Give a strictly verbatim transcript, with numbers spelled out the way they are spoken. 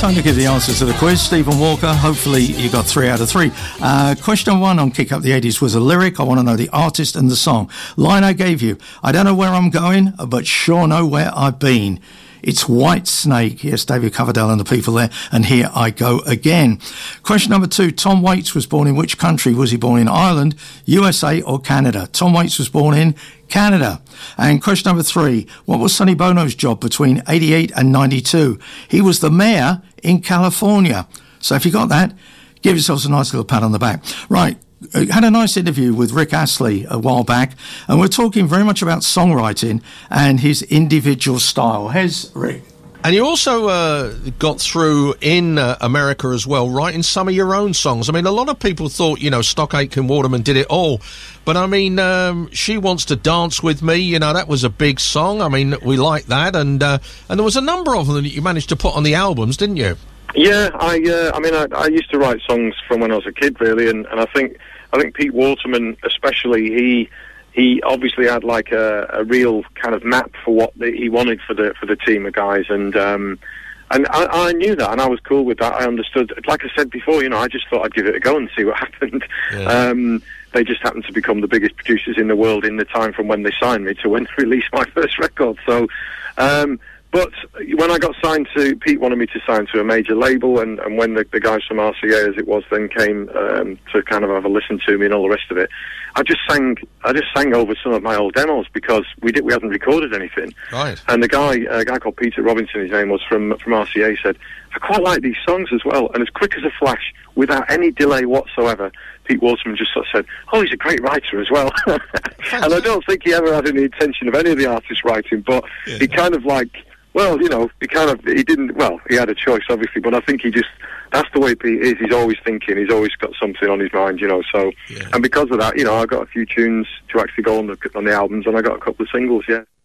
time to give the answers to the quiz. Stephen Walker, hopefully you got three out of three. Uh, question one on Kick Up the eighties was a lyric. I want to know the artist and the song. Line I gave you, I don't know where I'm going, but sure know where I've been. It's White Snake. Yes, David Coverdale and the people there. And here I go again. Question number two. Tom Waits was born in which country? Was he born in Ireland, U S A or Canada? Tom Waits was born in Canada. And question number three. What was Sonny Bono's job between eighty-eight and ninety-two? He was the mayor in California. So if you got that, give yourselves a nice little pat on the back. Right. I had a nice interview with Rick Astley a while back, and we're talking very much about songwriting and his individual style. Here's Rick. And you also uh, got through in uh, America as well, writing some of your own songs. I mean, a lot of people thought, you know, Stock Aitken Waterman did it all. But, I mean, um, She Wants to Dance With Me, you know, that was a big song. I mean, we liked that. And uh, and there was a number of them that you managed to put on the albums, didn't you? Yeah, I uh, I mean, I, I used to write songs from when I was a kid, really, and, and I think I think Pete Waterman, especially, he he obviously had like a, a real kind of map for what the, he wanted for the for the team of guys, and um, and I, I knew that, and I was cool with that. I understood. Like I said before, you know, I just thought I'd give it a go and see what happened. Yeah. Um, they just happened to become the biggest producers in the world in the time from when they signed me to when they released my first record. So. Um, But when I got signed to, Pete wanted me to sign to a major label, and, and when the, the guys from R C A, as it was then, came um, to kind of have a listen to me and all the rest of it, I just sang, I just sang over some of my old demos because we did, we hadn't recorded anything. Right. And the guy, a guy called Peter Robinson, his name was, from from R C A, said, I quite like these songs as well. And as quick as a flash, without any delay whatsoever, Pete Waterman just sort of said, oh, he's a great writer as well. And I don't think he ever had any intention of any of the artists writing, but yeah. he kind of like. Well, you know, he kind of, he didn't, well, he had a choice, obviously, but I think he just, that's the way Pete is. He's always thinking, he's always got something on his mind, you know, so, yeah. And because of that, you know, I got a few tunes to actually go on the, on the albums, and I got a couple of singles, yeah.